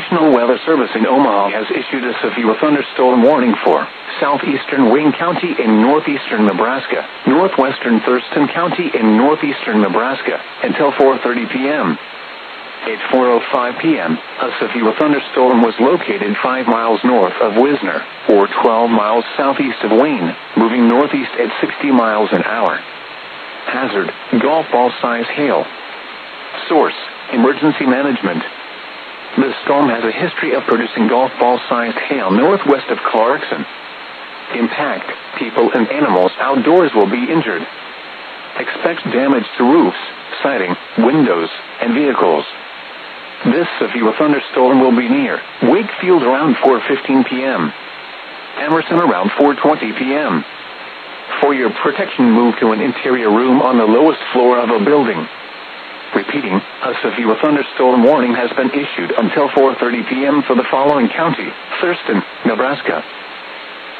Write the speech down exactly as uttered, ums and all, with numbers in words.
National Weather Service in Omaha has issued a severe thunderstorm warning for southeastern Wayne County in northeastern Nebraska, northwestern Thurston County in northeastern Nebraska, until four thirty p.m. At four oh five p.m., a severe thunderstorm was located five miles north of Wisner, or twelve miles southeast of Wayne, moving northeast at sixty miles an hour. Hazard: golf ball size hail. Source: Emergency Management. The storm has a history of producing golf ball-sized hail northwest of Clarkson. Impact: people and animals outdoors will be injured. Expect damage to roofs, siding, windows, and vehicles. This severe thunderstorm will be near Wakefield around four fifteen p.m. Emerson around four twenty p.m. For your protection, move to an interior room on the lowest floor of a building. Repeating, a severe thunderstorm warning has been issued until four thirty p.m. for the following county: Thurston, Nebraska,